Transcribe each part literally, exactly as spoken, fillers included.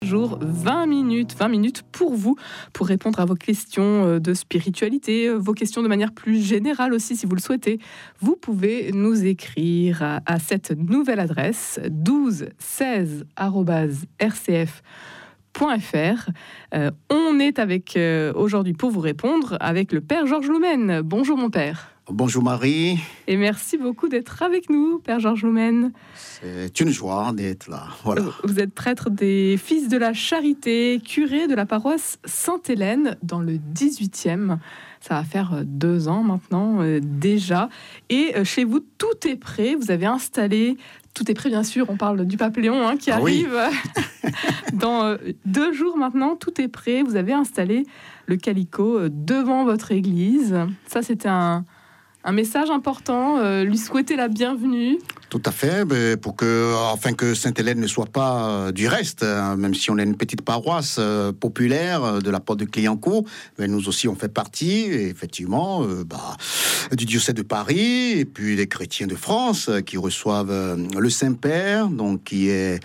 jour, vingt minutes, vingt minutes pour vous, pour répondre à vos questions de spiritualité, vos questions de manière plus générale aussi, si vous le souhaitez. Vous pouvez nous écrire à, à cette nouvelle adresse, douze seize arobase r c f point f r. Euh, on est avec, euh, aujourd'hui pour vous répondre, avec le Père Georges Loumen. Bonjour mon Père. Bonjour Marie. Et merci beaucoup d'être avec nous, Père Georges Loumen. C'est une joie d'être là. Voilà. Vous êtes prêtre des Fils de la Charité, curé de la paroisse Sainte-Hélène dans le dix-huitième. Ça va faire deux ans maintenant euh, déjà. Et euh, chez vous, tout est prêt. Vous avez installé... Tout est prêt, bien sûr. On parle du pape Léon hein, qui ah arrive oui. dans euh, deux jours maintenant. Tout est prêt. Vous avez installé le calicot euh, devant votre église. Ça, c'était un... Un message important, euh, lui souhaiter la bienvenue. Tout à fait, pour que, afin que Sainte-Hélène ne soit pas euh, du reste, hein, même si on est une petite paroisse euh, populaire de la porte de Clignancourt, mais nous aussi on fait partie, effectivement, euh, bah, du diocèse de Paris, et puis les chrétiens de France euh, qui reçoivent euh, le Saint-Père, donc qui est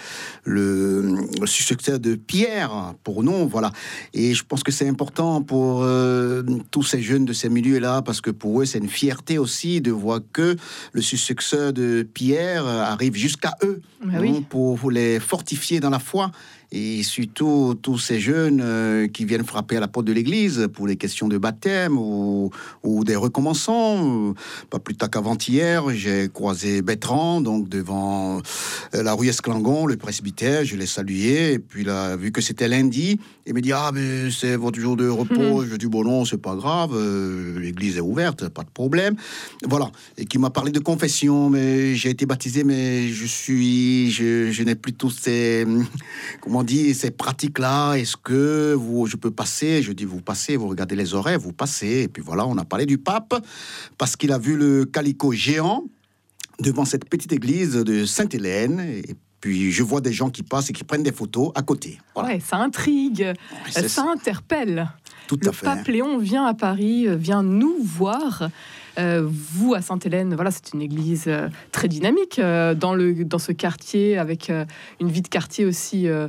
le, le successeur de Pierre pour nous, voilà. Et je pense que c'est important pour euh, tous ces jeunes de ces milieux-là, parce que pour eux c'est une fierté aussi de voir que le successeur de Pierre arrive jusqu'à eux, bah oui. pour les fortifier dans la foi. Et surtout, tous ces jeunes euh, qui viennent frapper à la porte de l'église pour les questions de baptême ou, ou des recommençants. Pas plus tard qu'avant-hier, j'ai croisé Bertrand, donc devant euh, la rue Esclangon, le presbytère. Je l'ai salué. Et puis, là, vu que c'était lundi, il me dit « Ah, mais c'est votre jour de repos. Mmh. » Je dis « Bon, non, c'est pas grave. Euh, l'église est ouverte, pas de problème. » Voilà. Et qui m'a parlé de confession. Mais j'ai été baptisé, mais je suis... Je, je n'ai plus tous ces... Comment dit ces pratiques-là, est-ce que vous, je peux passer? Je dis, vous passez, vous regardez les horaires, vous passez. Et puis voilà, on a parlé du pape, parce qu'il a vu le calicot géant devant cette petite église de Sainte-Hélène. Et puis je vois des gens qui passent et qui prennent des photos à côté. Voilà. Ouais, ça intrigue, ouais, ça ça. interpelle. Tout le à fait. Pape Léon vient à Paris, vient nous voir. Euh, vous, à Sainte-Hélène, voilà, c'est une église euh, très dynamique euh, dans, le, dans ce quartier, avec euh, une vie de quartier aussi euh,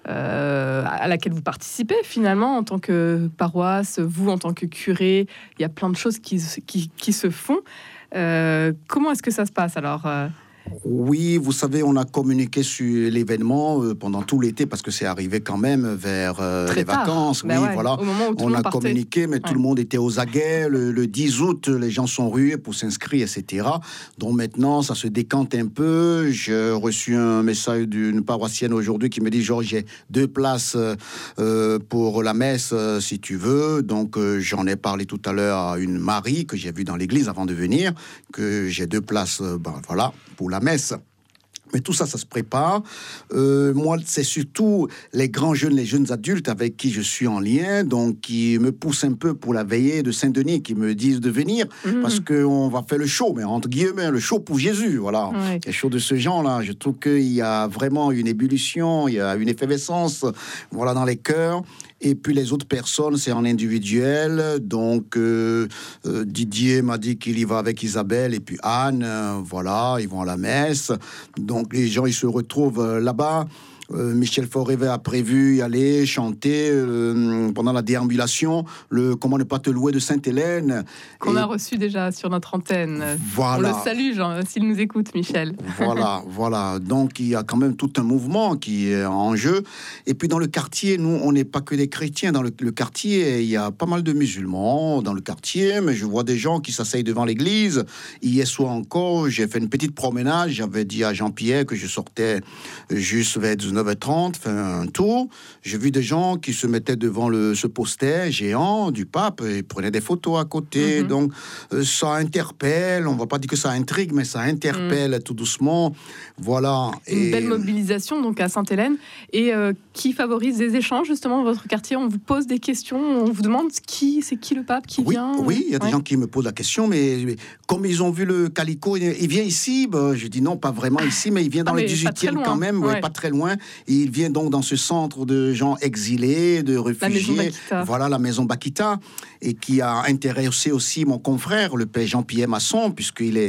euh, à laquelle vous participez finalement en tant que paroisse, vous en tant que curé. Il y a plein de choses qui, qui, qui se font. Euh, comment est-ce que ça se passe alors euh Oui, vous savez, on a communiqué sur l'événement euh, pendant tout l'été, parce que c'est arrivé quand même vers euh, les tard. vacances. Ben oui, ouais, voilà. On a communiqué, mais ouais. Tout le monde était aux aguets. Le, le dix août, les gens sont rués pour s'inscrire, et cetera. Donc maintenant, ça se décante un peu. J'ai reçu un message d'une paroissienne aujourd'hui qui me dit « Georges, j'ai deux places euh, pour la messe, euh, si tu veux. » Donc euh, j'en ai parlé tout à l'heure à une Marie que j'ai vue dans l'église avant de venir, que j'ai deux places, euh, ben, voilà, pour la messe. Mais tout ça, ça se prépare. Euh, moi, c'est surtout les grands jeunes, les jeunes adultes avec qui je suis en lien, donc qui me poussent un peu pour la veillée de Saint-Denis, qui me disent de venir, mmh. parce qu'on va faire le show, mais entre guillemets, le show pour Jésus, voilà. Ouais. Les shows de ce genre-là, je trouve qu'il y a vraiment une ébullition, il y a une effervescence, voilà, dans les cœurs. Et puis les autres personnes, c'est en individuel. Donc euh, euh, Didier m'a dit qu'il y va avec Isabelle et puis Anne. Euh, voilà, ils vont à la messe. Donc les gens, ils se retrouvent euh, là-bas. Euh, Michel Forever a prévu y aller chanter euh, pendant la déambulation le Comment ne pas te louer de Sainte-Hélène, qu'on et... a reçu déjà sur notre antenne. Voilà. On le salue, Jean, s'il nous écoute, Michel. Voilà, voilà. Donc il y a quand même tout un mouvement qui est en jeu. Et puis dans le quartier, nous, on n'est pas que des chrétiens. Dans le, le quartier, il y a pas mal de musulmans dans le quartier, mais je vois des gens qui s'asseyent devant l'église. Hier soir encore, j'ai fait une petite promenade. J'avais dit à Jean-Pierre que je sortais juste vers dix-neuf heures trente, fait un tour. J'ai vu des gens qui se mettaient devant le, ce poster géant du pape et prenaient des photos à côté. Mm-hmm. Donc, euh, ça interpelle. On ne va pas dire que ça intrigue, mais ça interpelle mm. tout doucement. Voilà. Une et... belle mobilisation donc à Sainte-Hélène et euh, qui favorise des échanges justement dans votre quartier. On vous pose des questions, on vous demande qui, c'est qui le pape qui oui, vient. Oui, il y a des ouais. gens qui me posent la question, mais, mais comme ils ont vu le calicot, il, il vient ici. Bah, je dis non, pas vraiment ici, mais il vient dans ah, le dix-huitième quand même, ouais. Ouais, pas très loin. Il vient donc dans ce centre de gens exilés, de réfugiés. La voilà, la maison Bakita, et qui a intéressé aussi mon confrère, le père Jean-Pierre Masson, puisqu'il est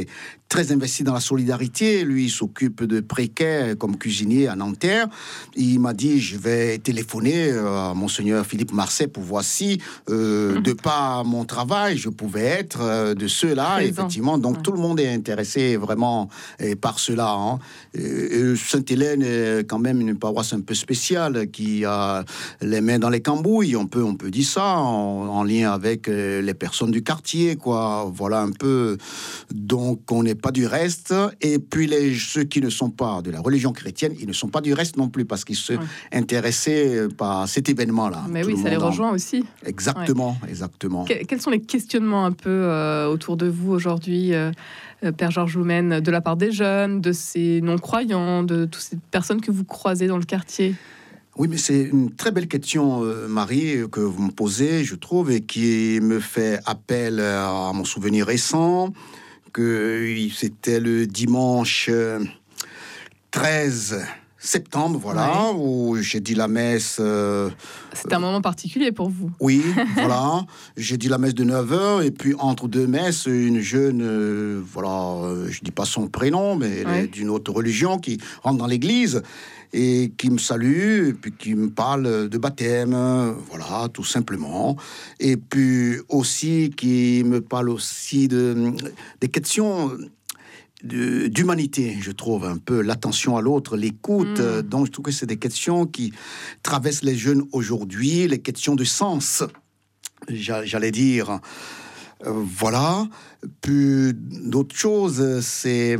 très investi dans la solidarité. Lui, il s'occupe de précaires comme cuisinier à Nanterre. Il m'a dit, je vais téléphoner à Monseigneur Philippe Marseille pour voir si, euh, mmh. de par mon travail, je pouvais être euh, de ceux-là. Effectivement, donc ouais. tout le monde est intéressé vraiment et par cela. Hein. Et Sainte-Hélène est quand même une paroisse un peu spéciale qui a les mains dans les cambouis. On peut, on peut dire ça en, en lien avec les personnes du quartier, quoi. Voilà un peu. Donc, on n'est pas du reste. Et puis, les, ceux qui ne sont pas de la religion chrétienne, ils ne sont pas du reste non plus parce qu'ils se ouais. intéressaient par cet événement-là. Mais oui, ça les rejoint en... aussi. Exactement, ouais. exactement. Que, quels sont les questionnements un peu euh, autour de vous aujourd'hui, euh, Père Georges Loumène, de la part des jeunes, de ces non-croyants, de toutes ces personnes que vous croisez dans le quartier? Oui, mais c'est une très belle question, euh, Marie, que vous me posez, je trouve, et qui me fait appel à mon souvenir récent, que c'était le dimanche treize septembre, voilà, ouais. où j'ai dit la messe... Euh, C'était un moment particulier pour vous. Oui, voilà. J'ai dit la messe de neuf heures, et puis entre deux messes, une jeune, euh, voilà, euh, je ne dis pas son prénom, mais elle ouais. est d'une autre religion, qui rentre dans l'église et qui me salue, et puis qui me parle de baptême, voilà, tout simplement. Et puis aussi, qui me parle aussi de, des questions... De, d'humanité, je trouve, un peu l'attention à l'autre, l'écoute. Mmh. Donc, je trouve que c'est des questions qui traversent les jeunes aujourd'hui, les questions de sens, j'allais dire. Euh, voilà. Puis, d'autres choses, c'est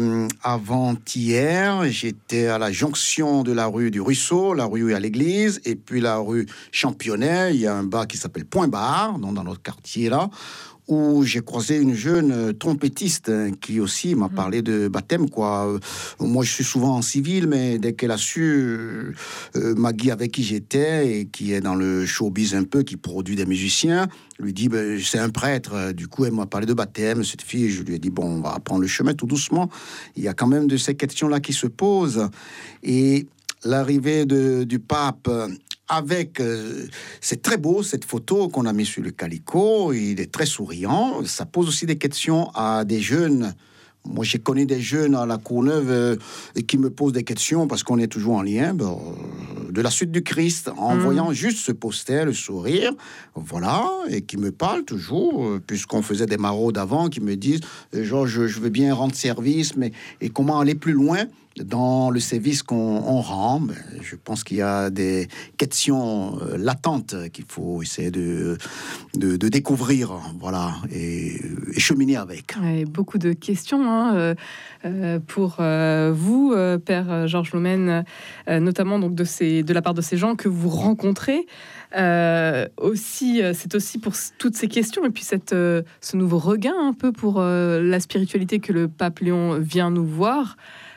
avant-hier, j'étais à la jonction de la rue du Ruisseau, la rue à l'église, et puis la rue Championnet. Il y a un bar qui s'appelle Point Bar, donc dans notre quartier, là, où j'ai croisé une jeune trompettiste hein, qui aussi m'a parlé de baptême, quoi. Euh, moi, je suis souvent en civil, mais dès qu'elle a su, euh, euh, Maggie, avec qui j'étais, et qui est dans le showbiz un peu, qui produit des musiciens, lui dit, ben, c'est un prêtre. Du coup, elle m'a parlé de baptême, cette fille. Je lui ai dit, bon, on va prendre le chemin tout doucement. Il y a quand même de ces questions-là qui se posent. Et l'arrivée de, du pape... Avec, euh, c'est très beau cette photo qu'on a mise sur le calicot, il est très souriant, ça pose aussi des questions à des jeunes. Moi, j'ai connu des jeunes à la Courneuve euh, qui me posent des questions parce qu'on est toujours en lien ben, euh, de la suite du Christ, en mmh. voyant juste ce poster, le sourire, voilà, et qui me parlent toujours, euh, puisqu'on faisait des maraudes avant, qui me disent, genre, je, je veux bien rendre service, mais et comment aller plus loin dans le service qu'on on rend. Ben, je pense qu'il y a des questions euh, latentes qu'il faut essayer de, de, de découvrir, voilà, et, et cheminer avec. Ouais, beaucoup de questions hein, euh, euh, pour euh, vous, euh, Père Georges Loumène, euh, notamment donc de, ces, de la part de ces gens que vous rencontrez. Euh, aussi, c'est aussi pour toutes ces questions et puis cette, euh, ce nouveau regain un peu pour euh, la spiritualité que le pape Léon vient nous voir.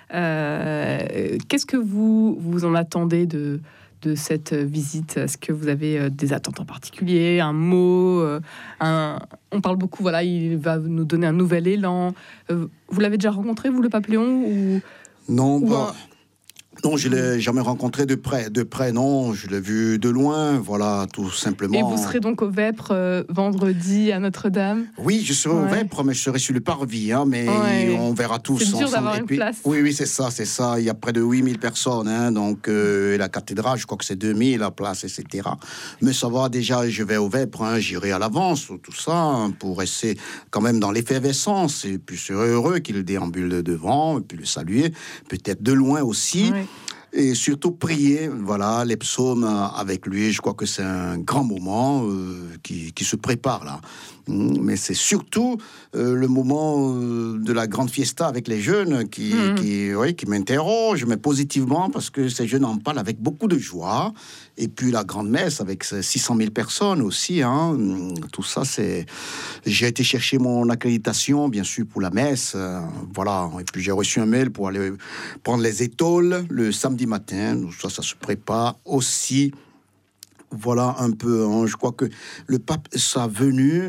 Euh, qu'est-ce que vous, vous en attendez de, de cette visite? Est-ce que vous avez des attentes en particulier, un mot euh, un... On parle beaucoup, voilà, il va nous donner un nouvel élan. Euh, vous l'avez déjà rencontré, vous, le pape Léon ou... Non, ou pas... un... Non, je ne l'ai jamais rencontré de près. De près, non. Je l'ai vu de loin, voilà, tout simplement. Et vous serez donc au Vêpres euh, vendredi à Notre-Dame? Oui, je serai ouais. au Vêpres, mais je serai sur le parvis, hein, mais ouais. on verra tous c'est ensemble. C'est dur d'avoir une puis, place. Oui, oui, c'est ça, c'est ça. Il y a près de huit mille personnes, hein, donc euh, la cathédrale, je crois que c'est deux mille la place, et cetera. Mais ça va, déjà, je vais au Vêpres, hein, j'irai à l'avance, tout ça, hein, pour rester quand même dans l'effervescence. Et puis, je serai heureux qu'il déambule devant, et puis le saluer, peut-être de loin aussi. Ouais. Et surtout prier, voilà, les psaumes avec lui. Je crois que c'est un grand moment euh, qui, qui se prépare là. Mais c'est surtout euh, le moment euh, de la grande fiesta avec les jeunes qui, mmh. qui, oui, qui m'interroge, mais positivement, parce que ces jeunes en parlent avec beaucoup de joie. Et puis la grande messe avec six cent mille personnes aussi. Hein. Tout ça, c'est... J'ai été chercher mon accréditation, bien sûr, pour la messe. Euh, voilà. Et puis j'ai reçu un mail pour aller prendre les étoiles le samedi matin. Donc ça, ça se prépare aussi. Voilà un peu. Hein. Je crois que le pape, sa venue...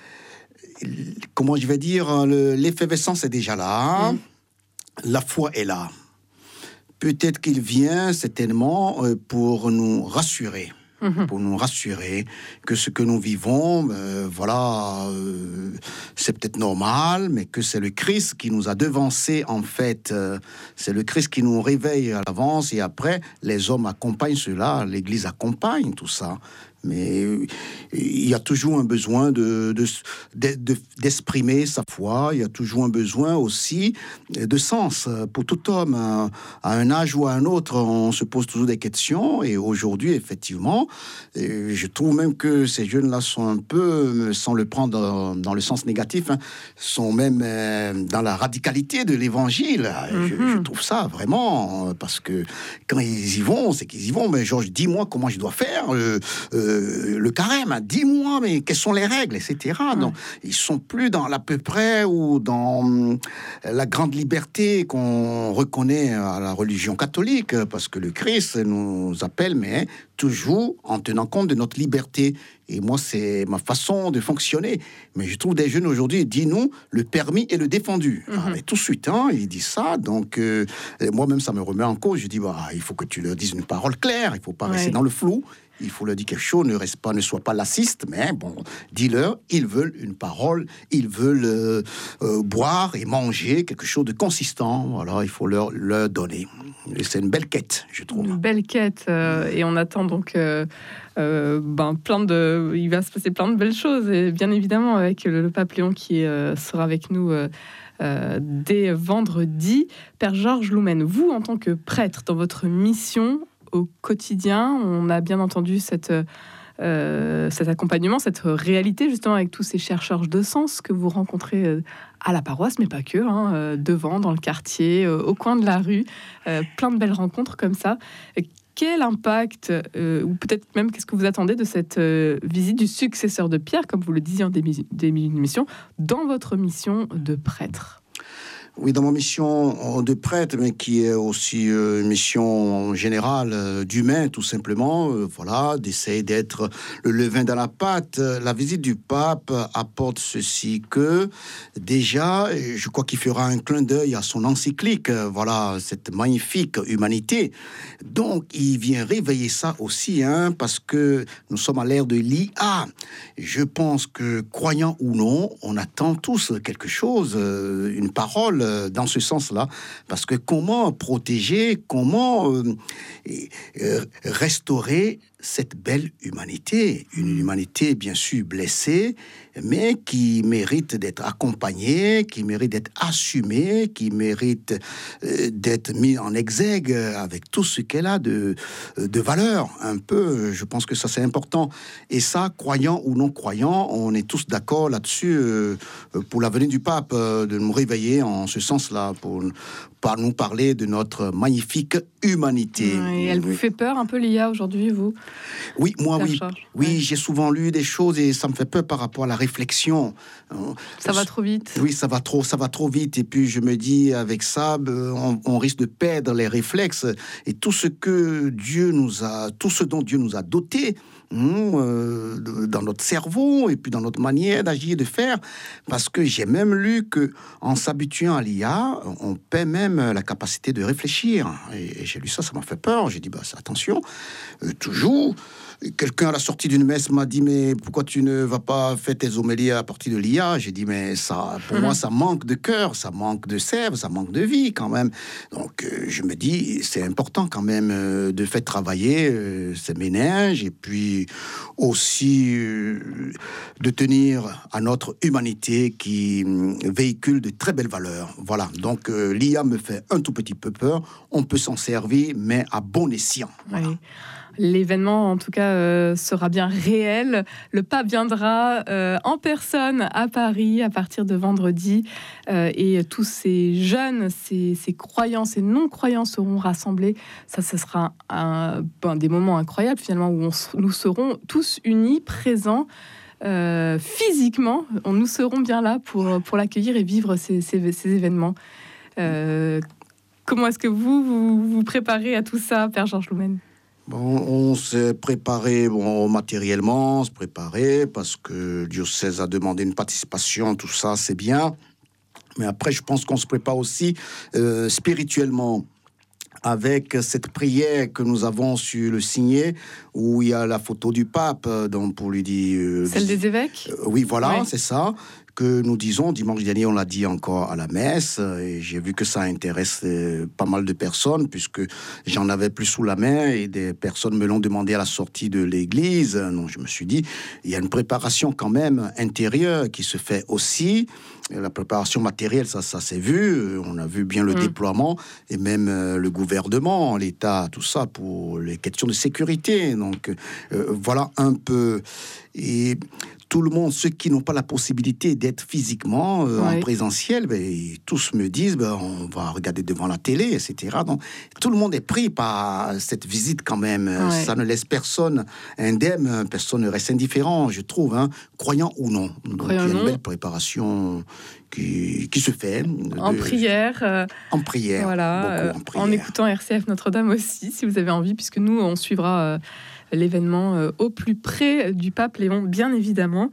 Comment je vais dire, le, l'effervescence est déjà là, mmh. la foi est là. Peut-être qu'il vient certainement pour nous rassurer. mmh. pour nous rassurer que ce que nous vivons, euh, voilà, euh, c'est peut-être normal, mais que c'est le Christ qui nous a devancés, en fait. Euh, c'est le Christ qui nous réveille à l'avance, et après, les hommes accompagnent cela, l'Église accompagne tout ça. Mais il y a toujours un besoin de, de, de, de, d'exprimer sa foi, il y a toujours un besoin aussi de sens pour tout homme. À un âge ou à un autre, on se pose toujours des questions, et aujourd'hui, effectivement, je trouve même que ces jeunes-là sont un peu, sans le prendre dans, dans le sens négatif, hein, sont même dans la radicalité de l'évangile. Mm-hmm. Je, je trouve ça vraiment, parce que quand ils y vont, c'est qu'ils y vont, mais Georges, dis-moi comment je dois faire, euh, euh, le carême, hein, dis-moi, mais quelles sont les règles, et cetera. Ouais. Donc, ils sont plus dans l'à peu près ou dans la grande liberté qu'on reconnaît à la religion catholique, parce que le Christ nous appelle, mais toujours en tenant compte de notre liberté. Et moi, c'est ma façon de fonctionner. Mais je trouve des jeunes aujourd'hui, dis-nous, le permis et le défendu. Mm-hmm. Ah, et tout de suite, hein, ils disent ça. Donc, euh, moi-même, ça me remet en cause. Je dis, bah, il faut que tu leur dises une parole claire. Il ne faut pas ouais. rester dans le flou. Il faut leur dire quelque chose, ne reste pas, ne sois pas lassiste, mais bon, dis-leur, ils veulent une parole, ils veulent euh, euh, boire et manger quelque chose de consistant. Voilà, il faut leur, leur donner. Et c'est une belle quête, je trouve. Une belle quête, euh, et on attend donc euh, euh, ben, plein de... Il va se passer plein de belles choses, et bien évidemment avec le, le pape Léon qui euh, sera avec nous euh, euh, dès vendredi. Père Georges Loumen, vous, en tant que prêtre, dans votre mission au quotidien, on a bien entendu cette, euh, cet accompagnement, cette réalité justement avec tous ces chercheurs de sens que vous rencontrez euh, à la paroisse, mais pas que, hein, euh, devant, dans le quartier, euh, au coin de la rue, euh, plein de belles rencontres comme ça. Et quel impact, euh, ou peut-être même qu'est-ce que vous attendez de cette euh, visite du successeur de Pierre, comme vous le disiez en début d'émission, dans votre mission de prêtre? Oui, dans ma mission de prêtre, mais qui est aussi euh, une mission générale euh, d'humain, tout simplement, euh, voilà, d'essayer d'être le levain dans la pâte. La visite du pape apporte ceci que, déjà, je crois qu'il fera un clin d'œil à son encyclique, euh, voilà, cette magnifique humanité. Donc, il vient réveiller ça aussi, hein, parce que nous sommes à l'ère de l'I A. Je pense que, croyant ou non, on attend tous quelque chose, euh, une parole, dans ce sens-là, parce que comment protéger, comment euh, euh, restaurer cette belle humanité, une humanité bien sûr blessée, mais qui mérite d'être accompagnée, qui mérite d'être assumée, qui mérite euh, d'être mise en exergue avec tout ce qu'elle a de, de valeur. Un peu, je pense que ça c'est important. Et ça, croyant ou non croyant, on est tous d'accord là-dessus euh, pour la venue du pape, euh, de nous réveiller en ce sens-là, pour, pour nous parler de notre magnifique humanité. Et elle vous fait peur un peu, l'I A, aujourd'hui, vous ? Oui, moi, oui. Oui, ouais. J'ai souvent lu des choses et ça me fait peur par rapport à la réflexion. Ça va trop vite. Oui, ça va trop, ça va trop vite. Et puis, je me dis, avec ça, on, on risque de perdre les réflexes et tout ce que Dieu nous a, tout ce dont Dieu nous a dotés, euh, dans notre cerveau et puis dans notre manière d'agir, de faire. Parce que j'ai même lu que en s'habituant à l'I A, on perd même la capacité de réfléchir. Et, et j'ai lu ça, ça m'a fait peur. J'ai dit, bah, attention, euh, toujours. Quelqu'un à la sortie d'une messe m'a dit, mais pourquoi tu ne vas pas faire tes homélies à partir de l'I A? J'ai dit, mais ça, pour mmh. moi, ça manque de cœur, ça manque de sève, ça manque de vie quand même. Donc, euh, je me dis, c'est important quand même euh, de faire travailler euh, ces méninges et puis aussi euh, de tenir à notre humanité qui euh, véhicule de très belles valeurs. Voilà, donc euh, l'I A me fait un tout petit peu peur. On peut s'en servir, mais à bon escient. Voilà. Oui. L'événement, en tout cas, euh, sera bien réel. Le pape viendra euh, en personne à Paris à partir de vendredi. Euh, et tous ces jeunes, ces, ces croyants, ces non-croyants seront rassemblés. Ça, ce sera un, ben, des moments incroyables, finalement, où on, nous serons tous unis, présents. Euh, physiquement, on, nous serons bien là pour, pour l'accueillir et vivre ces, ces, ces événements. Euh, comment est-ce que vous, vous vous préparez à tout ça, Père Georges Loumen ? Bon, on s'est préparé bon, matériellement, se préparer parce que le diocèse a demandé une participation, tout ça, c'est bien. Mais après, je pense qu'on se prépare aussi euh, spirituellement. avec cette prière que nous avons sur le signet, où il y a la photo du pape, donc pour lui dire... Euh, Celle des évêques euh, Oui, voilà, oui. c'est ça, que nous disons. Dimanche dernier, on l'a dit encore à la messe, et j'ai vu que ça intéresse euh, pas mal de personnes, puisque j'en avais plus sous la main, et des personnes me l'ont demandé à la sortie de l'église. Donc je me suis dit, il y a une préparation quand même intérieure qui se fait aussi. La préparation matérielle, ça, ça s'est vu. On a vu bien le mmh. déploiement et même euh, le gouvernement, l'État, tout ça pour les questions de sécurité. Donc euh, voilà un peu. Et tout le monde, ceux qui n'ont pas la possibilité d'être physiquement euh, oui. en présentiel, ben, tous me disent ben, on va regarder devant la télé, et cetera. Donc tout le monde est pris par cette visite quand même. Oui. Ça ne laisse personne indemne, personne ne reste indifférent, je trouve, hein, croyant ou non. Donc croyant il y a une belle préparation qui, qui se fait. En de, prière. Euh, en prière. Voilà, beaucoup en prière. En écoutant R C F Notre-Dame aussi, si vous avez envie, puisque nous, on suivra euh, l'événement euh, au plus près du pape Léon, bien évidemment,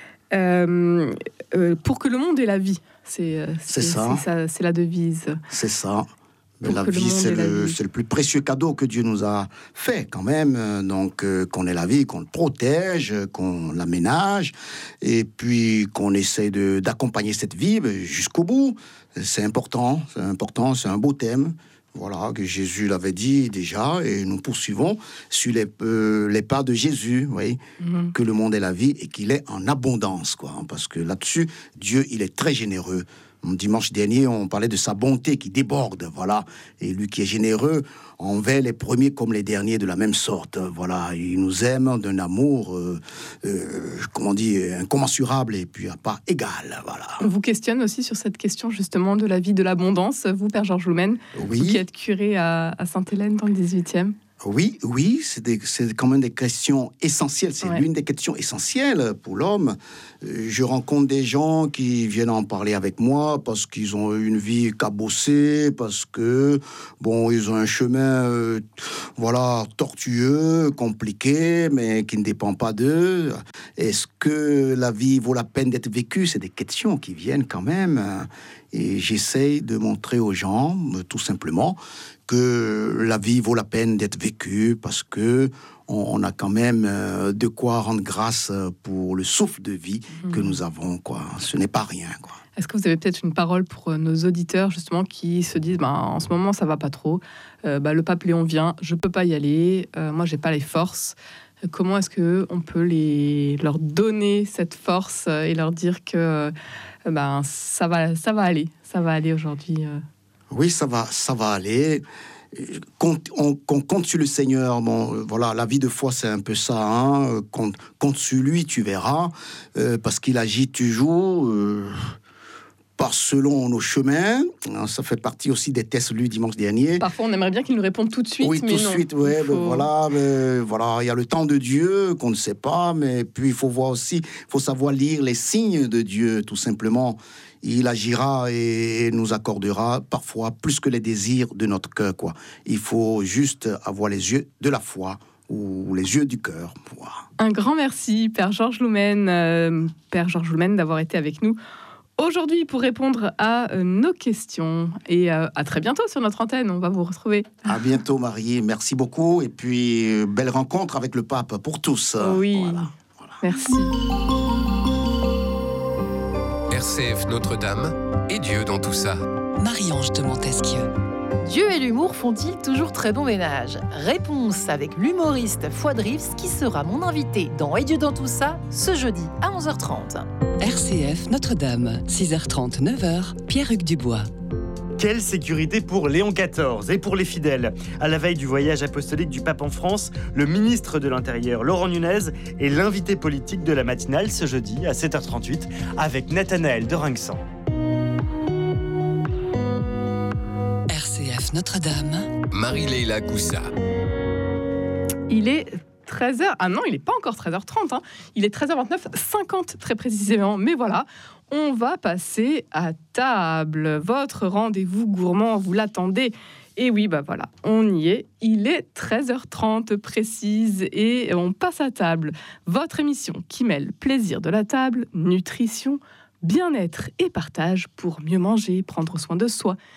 euh, euh, pour que le monde ait la vie. C'est, c'est, c'est ça. C'est, ça, c'est la devise. C'est ça. Mais la vie, c'est le, la vie, c'est le plus précieux cadeau que Dieu nous a fait quand même. Donc, euh, qu'on ait la vie, qu'on le protège, qu'on l'aménage, et puis qu'on essaie de, d'accompagner cette vie jusqu'au bout. C'est important, c'est important, c'est un beau thème. Voilà, que Jésus l'avait dit déjà, et nous poursuivons sur les, euh, les pas de Jésus, oui, mmh. que le monde est la vie et qu'il est en abondance, quoi. Parce que là-dessus, Dieu, il est très généreux. Dimanche dernier, on parlait de sa bonté qui déborde, voilà. Et lui qui est généreux envers les premiers comme les derniers de la même sorte, voilà. Il nous aime d'un amour, euh, euh, comment dire, incommensurable et puis à part égal, voilà. On vous questionne aussi sur cette question justement de la vie de l'abondance, vous, Père Georges Loumen, oui. vous qui êtes curé à, à Sainte-Hélène dans le dix-huitième. Oui, oui, c'est, des, c'est quand même des questions essentielles. C'est ouais. l'une des questions essentielles pour l'homme. Je rencontre des gens qui viennent en parler avec moi parce qu'ils ont une vie cabossée, parce que, bon, ils ont un chemin, euh, voilà, tortueux, compliqué, mais qui ne dépend pas d'eux. Est-ce que la vie vaut la peine d'être vécue ? C'est des questions qui viennent quand même. Et j'essaye de montrer aux gens, tout simplement, que la vie vaut la peine d'être vécue parce que on a quand même de quoi rendre grâce pour le souffle de vie mmh. que nous avons, quoi. Ce n'est pas rien, quoi. Est-ce que vous avez peut-être une parole pour nos auditeurs justement qui se disent bah, en ce moment ça va pas trop, euh, bah, le pape Léon vient, je peux pas y aller, euh, moi j'ai pas les forces. Comment est-ce que on peut les leur donner cette force et leur dire que euh, bah, ça va ça va aller, ça va aller aujourd'hui. Euh... Oui, ça va, ça va aller. Compte, on, on compte sur le Seigneur. Bon, voilà, la vie de foi, c'est un peu ça. Hein. Compte, compte sur lui, tu verras, euh, parce qu'il agit toujours. Euh, Pas selon nos chemins. Ça fait partie aussi des tests lus dimanche dernier. Parfois, on aimerait bien qu'il nous réponde tout de suite, oui, mais tout de non. suite, ouais, faut... ben voilà, ben voilà, il y a le temps de Dieu qu'on ne sait pas, mais puis il faut voir aussi, il faut savoir lire les signes de Dieu, tout simplement. Il agira et nous accordera parfois plus que les désirs de notre cœur, quoi. Il faut juste avoir les yeux de la foi ou les yeux du cœur. Voilà. Un grand merci, Père Georges Loumen, euh, Père Georges Loumen, d'avoir été avec nous aujourd'hui pour répondre à euh, nos questions. Et euh, à très bientôt sur notre antenne, on va vous retrouver. À bientôt, Marie, merci beaucoup. Et puis, euh, belle rencontre avec le pape pour tous. Oui, voilà, voilà. Merci. R C F Notre-Dame et Dieu dans tout ça. Marie-Ange de Montesquieu. Dieu et l'humour font-ils toujours très bon ménage ? Réponse avec l'humoriste Fouad Rives qui sera mon invité dans Et Dieu dans tout ça ce jeudi à onze heures trente. R C F Notre-Dame, six heures trente, neuf heures, Pierre-Hugues Dubois. Quelle sécurité pour Léon quatorze et pour les fidèles. À la veille du voyage apostolique du pape en France, le ministre de l'Intérieur, Laurent Nunez, est l'invité politique de la matinale ce jeudi à sept heures trente-huit avec Nathanaël de Rinxan. R C F Notre-Dame. Marie-Leila Coussa. Il est treize heures... Ah non, il n'est pas encore treize heures trente. Hein. Il est treize heures vingt-neuf, cinquante très précisément. Mais voilà, on va passer à table. Votre rendez-vous gourmand, vous l'attendez. Et oui, bah voilà, on y est. Il est treize heures trente précise et on passe à table. Votre émission qui mêle plaisir de la table, nutrition, bien-être et partage pour mieux manger, prendre soin de soi.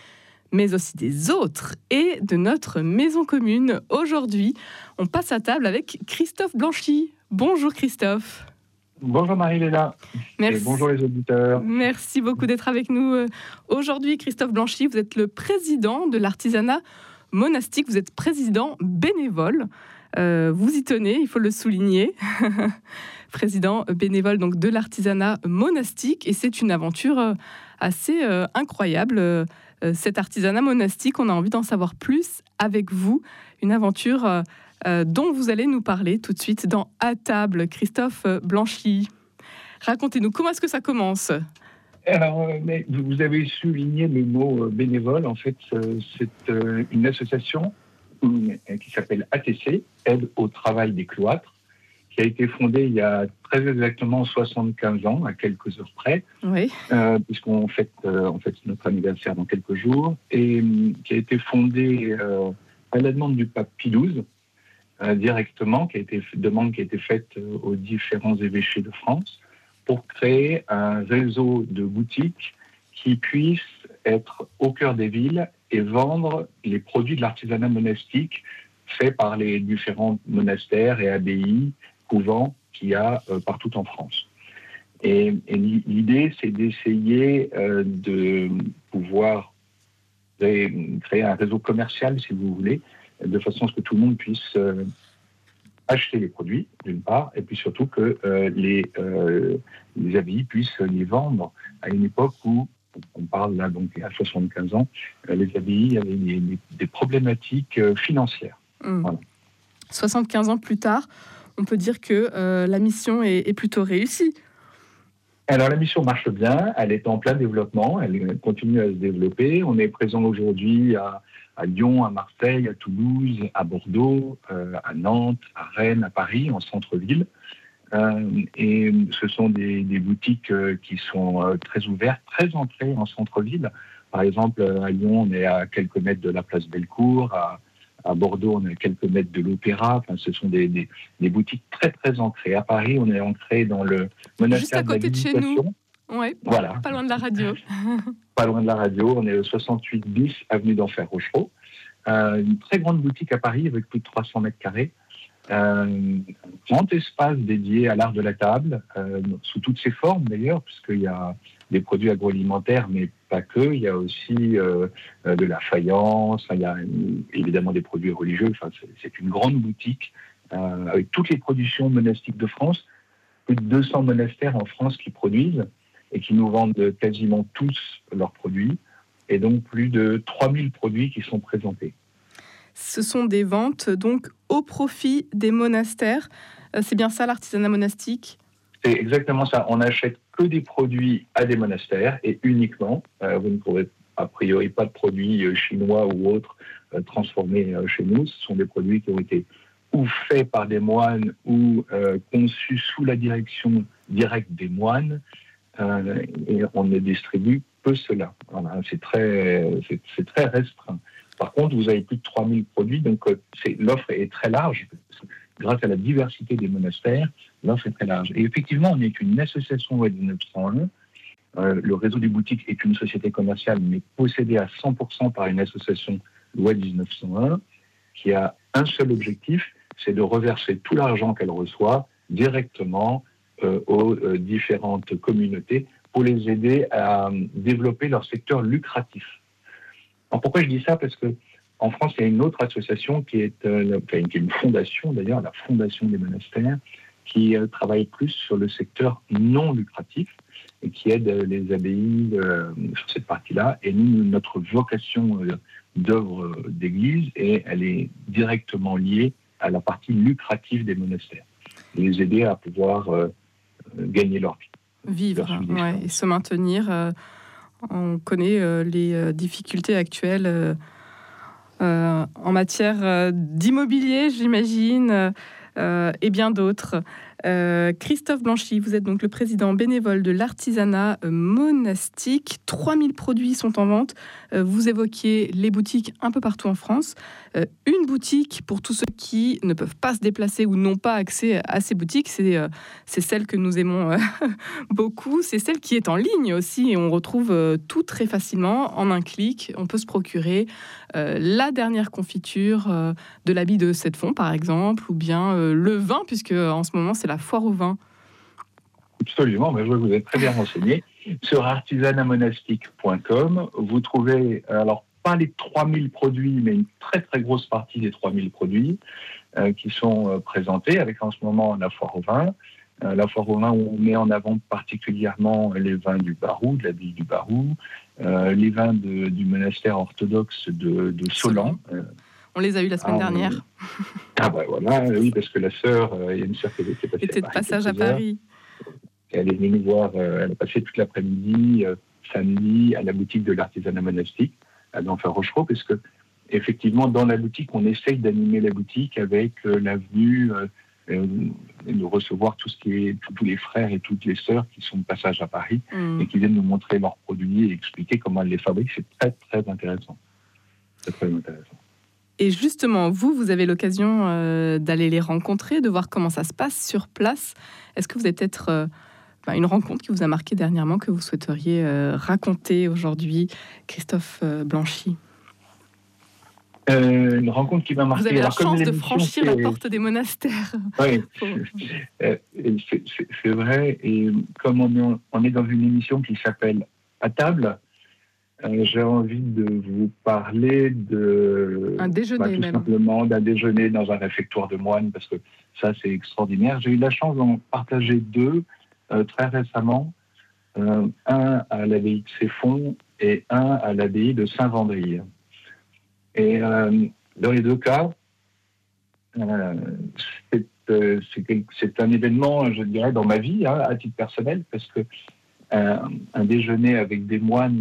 mais aussi des autres et de notre maison commune. Aujourd'hui, on passe à table avec Christophe Blanchy. Bonjour Christophe. Bonjour Marie-Léla. Merci. Et bonjour les auditeurs. Merci beaucoup d'être avec nous aujourd'hui. Christophe Blanchy, vous êtes le président de l'artisanat monastique, vous êtes président bénévole. Euh, vous y tenez, il faut le souligner. Président bénévole donc, de l'artisanat monastique, et c'est une aventure assez euh, incroyable. Euh, cet artisanat monastique, on a envie d'en savoir plus avec vous. Une aventure euh, euh, dont vous allez nous parler tout de suite dans À table. Christophe Blanchy, racontez-nous, comment est-ce que ça commence ? Alors, mais vous avez souligné le mot bénévole. En fait, c'est une association qui s'appelle A T C, Aide au travail des cloîtres, qui a été fondée il y a très exactement soixante-quinze ans, à quelques heures près, oui. euh, puisqu'on fête, euh, on fête notre anniversaire dans quelques jours, et euh, qui a été fondée euh, à la demande du pape Pie douze, euh, directement, qui a été demande qui a été faite euh, aux différents évêchés de France, pour créer un réseau de boutiques qui puissent être au cœur des villes et vendre les produits de l'artisanat monastique faits par les différents monastères et abbayes, couvents qu'il y a euh, partout en France. Et, et l'idée, c'est d'essayer euh, de pouvoir créer, créer un réseau commercial, si vous voulez, de façon à ce que tout le monde puisse euh, acheter les produits, d'une part, et puis surtout que euh, les, euh, les abbayes puissent les vendre à une époque où, on parle là donc à soixante-quinze ans, euh, les abbayes avaient des, des, des problématiques euh, financières. Mmh. Voilà. soixante-quinze ans plus tard, on peut dire que euh, la mission est, est plutôt réussie. Alors la mission marche bien, elle est en plein développement, elle continue à se développer. On est présent aujourd'hui à, à Lyon, à Marseille, à Toulouse, à Bordeaux, euh, à Nantes, à Rennes, à Paris, en centre-ville. Euh, et ce sont des, des boutiques euh, qui sont euh, très ouvertes, très ancrées en centre-ville. Par exemple, à Lyon, on est à quelques mètres de la place Bellecour, à, à Bordeaux, on est à quelques mètres de l'Opéra. Enfin, ce sont des, des, des boutiques très, très ancrées. À Paris, on est ancré dans le monastère juste à côté de chez nous. Ouais, voilà. Pas loin de la radio. Pas loin de la radio, on est au soixante-huit bis, avenue d'Enfer Rochereau. Euh, une très grande boutique à Paris avec plus de trois cents mètres carrés. Euh, un grand espace dédié à l'art de la table, euh, sous toutes ses formes d'ailleurs, puisqu'il y a des produits agroalimentaires, mais pas que. Il y a aussi euh, de la faïence, il y a évidemment des produits religieux. Enfin, c'est, c'est une grande boutique euh, avec toutes les productions monastiques de France. Plus de deux cents monastères en France qui produisent et qui nous vendent quasiment tous leurs produits. Et donc plus de trois mille produits qui sont présentés. Ce sont des ventes donc au profit des monastères. C'est bien ça l'artisanat monastique ? C'est exactement ça. On n'achète que des produits à des monastères et uniquement. Euh, vous ne trouverez a priori pas de produits chinois ou autres euh, transformés euh, chez nous. Ce sont des produits qui ont été ou faits par des moines ou euh, conçus sous la direction directe des moines. Euh, et on ne distribue que cela. Voilà, c'est très, c'est, c'est très restreint. Par contre, vous avez plus de trois mille produits, donc c'est, l'offre est très large. Grâce à la diversité des monastères, l'offre est très large. Et effectivement, on n'est qu'une association loi dix-neuf cent un. Euh, le réseau des boutiques est une société commerciale, mais possédée à cent pour cent par une association loi dix-neuf cent un, qui a un seul objectif, c'est de reverser tout l'argent qu'elle reçoit directement euh, aux euh, différentes communautés pour les aider à euh, développer leur secteur lucratif. Alors pourquoi je dis ça ? Parce qu'en France, il y a une autre association qui est, euh, enfin, qui est une fondation d'ailleurs, la Fondation des monastères, qui euh, travaille plus sur le secteur non lucratif et qui aide euh, les abbayes euh, sur cette partie-là. Et nous, notre vocation euh, d'œuvre d'église, et elle est directement liée à la partie lucrative des monastères. Et les aider à pouvoir euh, gagner leur vie. Vivre, ouais, et se maintenir. Euh... On connaît euh, les euh, difficultés actuelles euh, euh, en matière euh, d'immobilier, j'imagine, euh, et bien d'autres. Euh, Christophe Blanchy, vous êtes donc le président bénévole de l'artisanat monastique. trois mille produits sont en vente. Euh, vous évoquiez les boutiques un peu partout en France. Euh, une boutique pour tous ceux qui ne peuvent pas se déplacer ou n'ont pas accès à ces boutiques, c'est, euh, c'est celle que nous aimons euh, beaucoup. C'est celle qui est en ligne aussi et on retrouve euh, tout très facilement en un clic. On peut se procurer euh, la dernière confiture euh, de l'habit de Sept-Fonds par exemple, ou bien euh, le vin, puisque en ce moment c'est la foire au vin. Absolument, mais je vois que vous êtes très bien renseigné. Sur artisanat monastique point com, vous trouvez, alors pas les trois mille produits, mais une très très grosse partie des trois mille produits euh, qui sont euh, présentés, avec en ce moment la foire au vin. Euh, la foire au vin où on met en avant particulièrement les vins du Barou, de l'abbaye du Barou, euh, les vins de, du monastère orthodoxe de, de Solan. Euh, On les a eus la semaine ah, dernière. Ah ben voilà, oui, parce que la sœur, euh, il y a une sœur qui était passée était de passage à Paris. Elle est venue nous voir, euh, elle a passé toute l'après-midi, euh, samedi, à la boutique de l'artisanat monastique, à Denfert-Rochereau, parce que effectivement, dans la boutique, on essaye d'animer la boutique avec euh, l'avenue euh, euh, et de recevoir tout ce qui est, tous, tous les frères et toutes les sœurs qui sont de passage à Paris mmh. et qui viennent nous montrer leurs produits et expliquer comment elles les fabriquent. C'est très, très intéressant. C'est très intéressant. Et justement, vous, vous avez l'occasion euh, d'aller les rencontrer, de voir comment ça se passe sur place. Est-ce que vous avez peut-être euh, bah, une rencontre qui vous a marqué dernièrement, que vous souhaiteriez euh, raconter aujourd'hui, Christophe euh, Blanchy ? euh, Une rencontre qui m'a marqué. Vous avez la Alors, chance de franchir c'est... la porte des monastères. Oui, c'est, c'est, c'est vrai. Et comme on est, on est dans une émission qui s'appelle « À table », Euh, j'ai envie de vous parler de un déjeuner bah, tout même. simplement d'un déjeuner dans un réfectoire de moines, parce que ça c'est extraordinaire. J'ai eu la chance d'en partager deux euh, très récemment, euh, un à l'abbaye de Sept-Fonds et un à l'abbaye de Saint-Vendry. Et euh, dans les deux cas, euh, c'est, euh, c'est, c'est un événement, je dirais, dans ma vie, hein, à titre personnel, parce que Un, un déjeuner avec des moines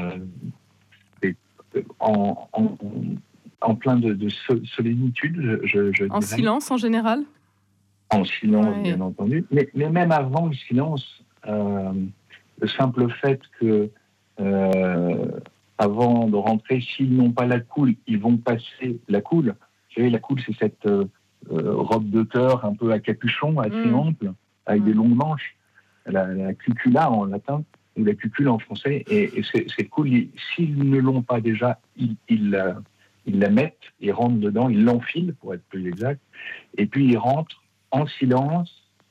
euh, en, en, en plein de, de solennitude, je, je, je en dirais. silence en général. En silence, ouais. Bien entendu. Mais, mais même avant le silence, euh, le simple fait que, euh, avant de rentrer, s'ils n'ont pas la coule, ils vont passer la coule. Vous savez, la coule, c'est cette euh, robe de chœur un peu à capuchon, assez mmh. ample, avec mmh. des longues manches. La, la cucula en latin, ou la cucule en français, et, et c'est, c'est cool. Ils, s'ils ne l'ont pas déjà, ils, ils, la, ils la mettent, ils rentrent dedans, ils l'enfilent, pour être plus exact, et puis ils rentrent en silence,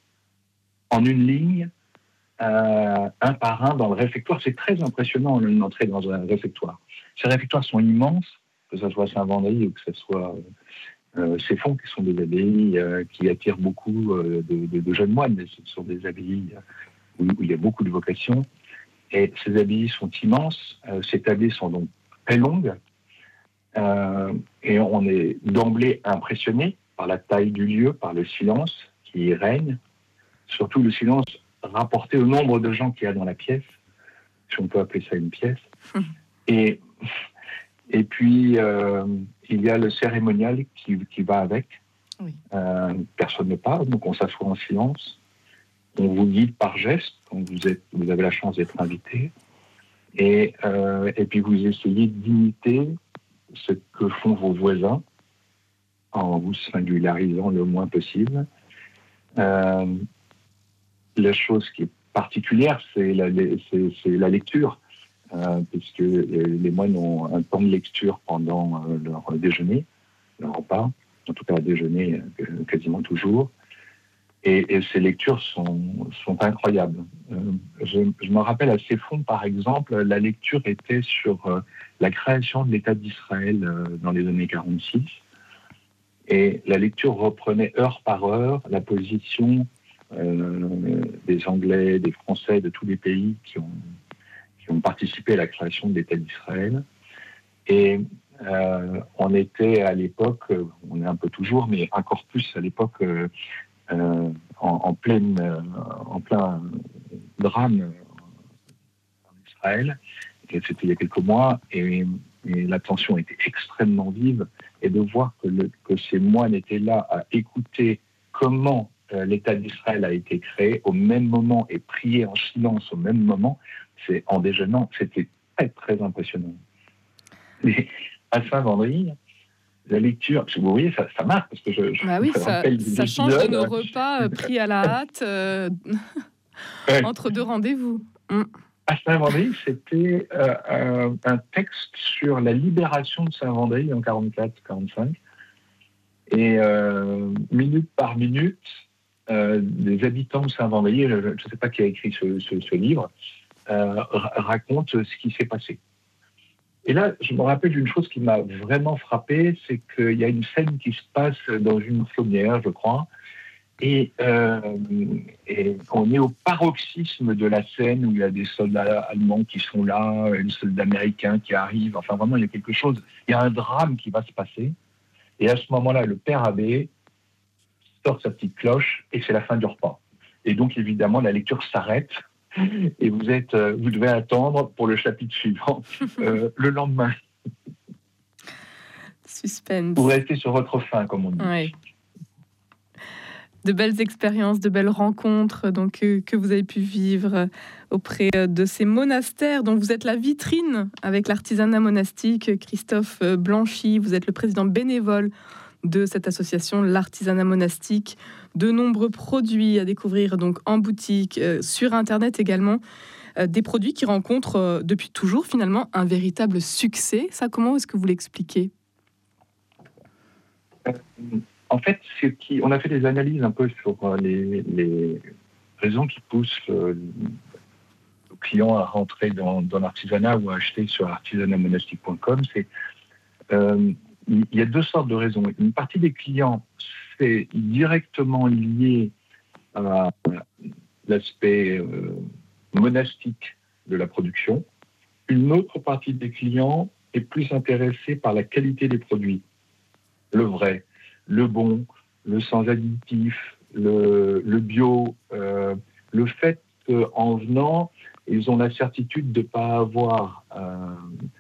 en une ligne, euh, un par un dans le réfectoire. C'est très impressionnant, une entrée dans un réfectoire. Ces réfectoires sont immenses, que ce soit Saint-Vendry ou que ce soit... Euh, ces fonds qui sont des abbayes euh, qui attirent beaucoup euh, de, de, de jeunes moines, mais ce sont des abbayes où, où il y a beaucoup de vocations. Et ces abbayes sont immenses, euh, ces tablées sont donc très longues, euh, et on est d'emblée impressionné par la taille du lieu, par le silence qui y règne, surtout le silence rapporté au nombre de gens qu'il y a dans la pièce, si on peut appeler ça une pièce. Et... Et puis, euh, il y a le cérémonial qui, qui va avec. Oui. Euh, personne ne parle, donc on s'assoit en silence. On vous guide par geste quand vous, êtes, vous avez la chance d'être invité. Et, euh, et puis, vous essayez d'imiter ce que font vos voisins en vous singularisant le moins possible. Euh, la chose qui est particulière, c'est la, c'est, c'est la lecture. Euh, puisque les moines ont un temps de lecture pendant euh, leur déjeuner, leur repas, en tout cas déjeuner euh, quasiment toujours, et, et ces lectures sont, sont incroyables. Euh, je, je me rappelle à Sept-Fonds, par exemple, la lecture était sur euh, la création de l'État d'Israël euh, dans les années quarante-six, et la lecture reprenait heure par heure la position euh, des Anglais, des Français, de tous les pays qui ont qui ont participé à la création de l'État d'Israël. Et euh, on était à l'époque, on est un peu toujours, mais encore plus à l'époque, euh, euh, en, en, pleine, euh, en plein drame en Israël. Et c'était il y a quelques mois, et, et la tension était extrêmement vive. Et de voir que, le, que ces moines étaient là à écouter comment euh, l'État d'Israël a été créé au même moment et prié en silence au même moment, c'est en déjeunant, c'était très très impressionnant. Et à Saint-Vendry, la lecture, vous voyez, ça, ça marque parce que je, je Bah oui, me ça, rappelle ça des change de épisodes. nos repas euh, pris à la hâte euh, Ouais. entre deux rendez-vous. Mm. À Saint-Vendry, c'était euh, un, un texte sur la libération de Saint-Vendry en quarante-quatre quarante-cinq. Et euh, minute par minute, euh, des habitants de Saint-Vendry, je ne sais pas qui a écrit ce, ce, ce livre, euh, racontent ce qui s'est passé. Et là, je me rappelle d'une chose qui m'a vraiment frappé, c'est qu'il y a une scène qui se passe dans une chaumière, je crois, et, euh, et on est au paroxysme de la scène où il y a des soldats allemands qui sont là, des soldats américains qui arrivent, enfin vraiment, il y a quelque chose, il y a un drame qui va se passer. Et à ce moment-là, le père abbé sort sa petite cloche et c'est la fin du repas. Et donc, évidemment, la lecture s'arrête et vous, êtes, vous devez attendre pour le chapitre suivant euh, le lendemain. Suspense. Vous restez sur votre faim, comme on dit. Ouais. De belles expériences, de belles rencontres donc, que, que vous avez pu vivre auprès de ces monastères dont vous êtes la vitrine avec l'artisanat monastique. Christophe Blanchy, vous êtes le président bénévole de cette association, l'artisanat monastique. De nombreux produits à découvrir donc en boutique, euh, sur Internet également. Euh, des produits qui rencontrent euh, depuis toujours finalement un véritable succès. Ça, comment est-ce que vous l'expliquez ? euh, En fait, c'est qui, on a fait des analyses un peu sur les, les raisons qui poussent euh, le client à rentrer dans, dans l'artisanat ou à acheter sur artisanat monastique point com. C'est, euh, il y a deux sortes de raisons. Une partie des clients, c'est directement lié à l'aspect euh, monastique de la production. Une autre partie des clients est plus intéressée par la qualité des produits, le vrai, le bon, le sans additifs, le, le bio, euh, le fait qu'en venant, ils ont la certitude de ne pas avoir euh,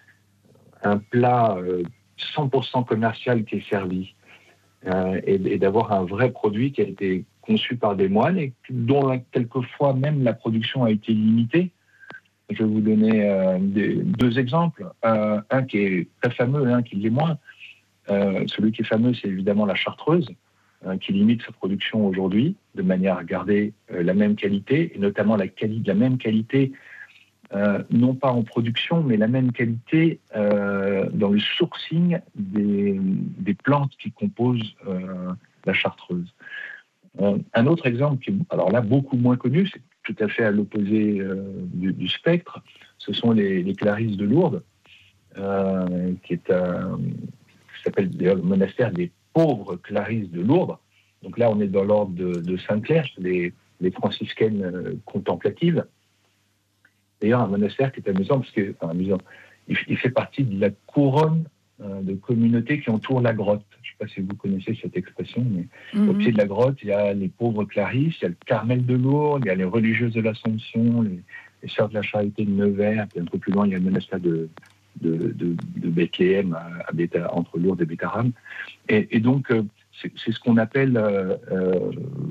un plat euh, cent pour cent commercial qui est servi euh, et, et d'avoir un vrai produit qui a été conçu par des moines et dont quelquefois même la production a été limitée. Je vais vous donner euh, des, deux exemples, euh, un qui est très fameux et un qui l'est moins. Euh, celui qui est fameux, c'est évidemment la chartreuse, euh, qui limite sa production aujourd'hui de manière à garder euh, la même qualité, et notamment la, quali- la même qualité, euh, non pas en production, mais la même qualité euh, dans le sourcing des, des plantes qui composent euh, la chartreuse. Euh, un autre exemple, qui est alors là beaucoup moins connu, c'est tout à fait à l'opposé euh, du, du spectre, ce sont les, les clarisses de Lourdes, euh, qui est un... qui s'appelle d'ailleurs le monastère des pauvres clarisses de Lourdes. Donc là, on est dans l'ordre de, de Sainte-Claire, les, les franciscaines euh, contemplatives. D'ailleurs, un monastère qui est amusant, parce que, enfin, amusant, il, il fait partie de la couronne euh, de communautés qui entourent la grotte. Je ne sais pas si vous connaissez cette expression, mais mm-hmm. Au pied de la grotte, il y a les pauvres clarisses, il y a le Carmel de Lourdes, il y a les religieuses de l'Assomption, les, les sœurs de la Charité de Nevers, puis un peu plus loin, il y a le monastère de De, de, de Bethléem à, à Béta, entre Lourdes et Bétharram. Et, et donc, euh, c'est, c'est ce qu'on appelle euh, euh,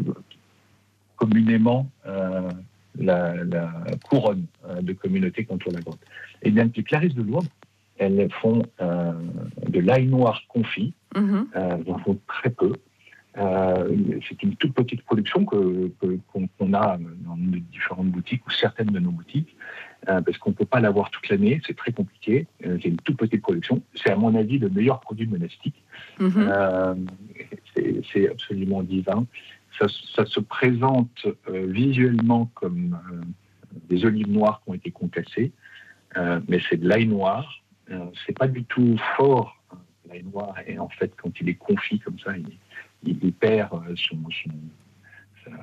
communément euh, la, la couronne euh, de communautés qui entourent la grotte. Et bien, les clarisses de Lourdes, elles font euh, de l'ail noir confit, mm-hmm. euh, elles en font très peu. Euh, c'est une toute petite production que, que, qu'on, qu'on a dans nos différentes boutiques, ou certaines de nos boutiques, euh, parce qu'on ne peut pas l'avoir toute l'année, c'est très compliqué, euh, c'est une toute petite production, c'est à mon avis le meilleur produit monastique, mm-hmm. euh, c'est, c'est absolument divin, ça, ça se présente euh, visuellement comme euh, des olives noires qui ont été concassées, euh, mais c'est de l'ail noir, euh, c'est pas du tout fort, hein, l'ail noir, et en fait quand il est confit comme ça, il Il, il perd son, son, sa,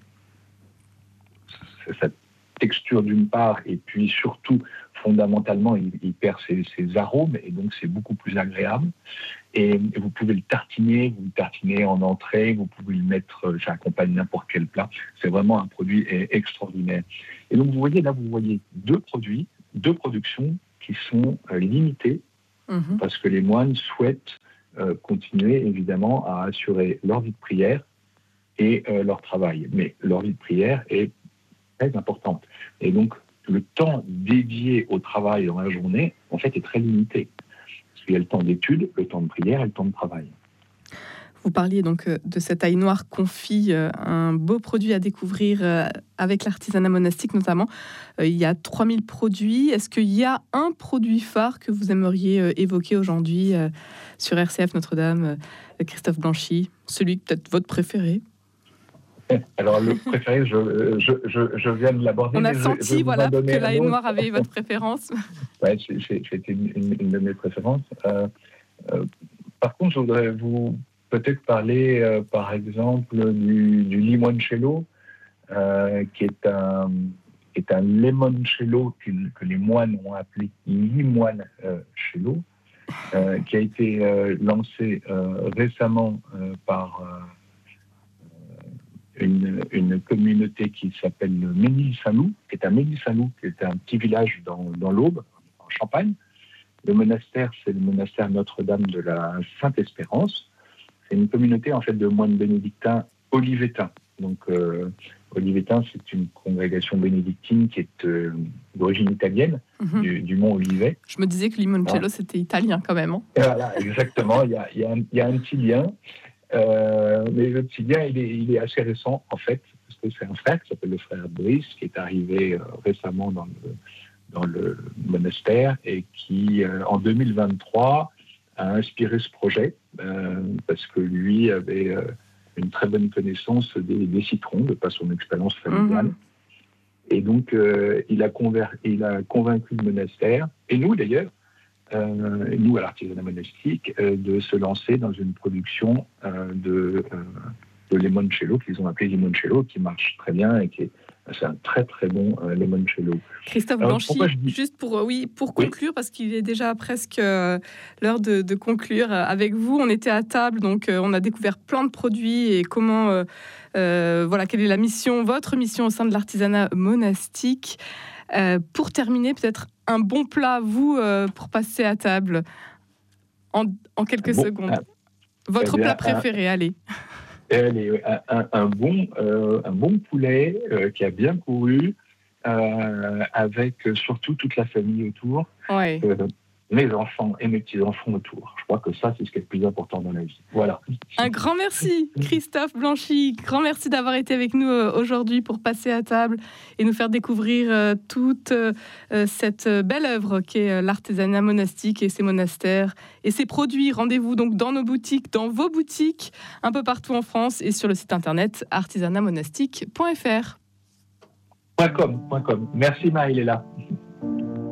sa, sa texture d'une part, et puis surtout, fondamentalement, il, il perd ses, ses arômes, et donc c'est beaucoup plus agréable. Et, et vous pouvez le tartiner, vous le tartinez en entrée, vous pouvez le mettre, ça accompagne n'importe quel plat. C'est vraiment un produit extraordinaire. Et donc vous voyez, là, vous voyez deux produits, deux productions qui sont euh, limitées, mmh. parce que les moines souhaitent Euh, continuer évidemment à assurer leur vie de prière et euh, leur travail. Mais leur vie de prière est très importante. Et donc, le temps dédié au travail dans la journée, en fait, est très limité. Parce qu'il y a le temps d'étude, le temps de prière et le temps de travail. Vous parliez donc de cette ail noire confit, un beau produit à découvrir avec l'artisanat monastique notamment. Il y a trois mille produits. Est-ce qu'il y a un produit phare que vous aimeriez évoquer aujourd'hui sur R C F Notre-Dame, Christophe Blanchy? Celui peut-être votre préféré? Alors le préféré, je, je, je, je viens de l'aborder. On a je, senti je voilà, que l'ail noire avait votre préférence. Oui, c'était une, une, une de mes préférences. Euh, euh, par contre, je voudrais vous peut-être parler, euh, par exemple, du, du limoncello, euh, qui est un, qui est un limoncello que, que les moines ont appelé limoncello, euh, qui a été euh, lancé euh, récemment euh, par euh, une, une communauté qui s'appelle Ménilsanou, qui est un Ménilsanou, qui est un petit village dans, dans l'Aube, en Champagne. Le monastère, c'est le monastère Notre-Dame de la Sainte-Espérance. C'est une communauté en fait de moines bénédictins olivétains. Donc, euh, olivétain, c'est une congrégation bénédictine qui est euh, d'origine italienne, mm-hmm. du, du mont Olivet. Je me disais que limoncello, ah. c'était italien quand même. Hein. Voilà, exactement. Il y a, il y a un, il y a un petit lien, euh, mais le petit lien, il est, il est assez récent en fait, parce que c'est un frère qui s'appelle le frère Brice, qui est arrivé euh, récemment dans le, dans le monastère et qui, euh, en deux mille vingt-trois, a inspiré ce projet euh, parce que lui avait euh, une très bonne connaissance des, des citrons, de par son expérience familiale. Mmh. Et donc, euh, il, a conver- il a convaincu le monastère, et nous d'ailleurs, euh, nous à l'artisanat monastique, euh, de se lancer dans une production euh, de, euh, de limoncello, qu'ils ont appelé limoncello, qui marche très bien et qui est c'est un très très bon euh, limoncello. Christophe Alors, Blanchy, dis... juste pour, oui, pour conclure, oui. parce qu'il est déjà presque euh, l'heure de, de conclure avec vous. On était à table, donc euh, on a découvert plein de produits et comment, euh, euh, voilà, quelle est la mission, votre mission au sein de l'artisanat monastique. Euh, pour terminer, peut-être un bon plat, vous, euh, pour passer à table en, en quelques bon, secondes. Ah, votre bien, plat préféré, ah, allez. Allez, un, un, un, bon, euh, un bon poulet euh, qui a bien couru, euh, avec surtout toute la famille autour, ouais. euh, mes enfants et mes petits-enfants autour. Je crois que ça, c'est ce qui est le plus important dans la vie. Voilà. Un grand merci, Christophe Blanchy. Grand merci d'avoir été avec nous aujourd'hui pour passer à table et nous faire découvrir euh, toute euh, cette belle œuvre qu'est l'artisanat monastique et ses monastères et ses produits. Rendez-vous donc dans nos boutiques, dans vos boutiques, un peu partout en France et sur le site internet artisanat monastique point f r. .com, .com. Merci Marie-Léla.